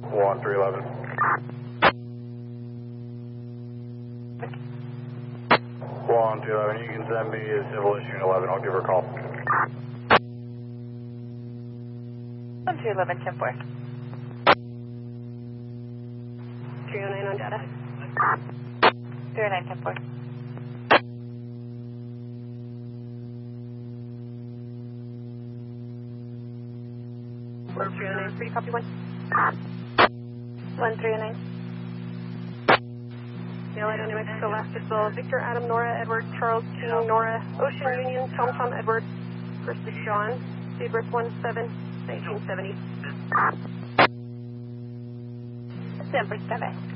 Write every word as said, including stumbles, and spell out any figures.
one three eleven. one two eleven, you can send me a civil issue eleven, I'll give her a call. one two eleven, ten four. three oh nine on data. three oh nine, ten four. one three oh nine, three, copy one. one three oh nine. Yellow, New Mexico, last pistol, Victor, Adam, Nora, Edward, Charles, King, Nora, Ocean Union, Tom Tom, Edward, first is Sean, Seabirth one seven, nineteen seventy. December seventh.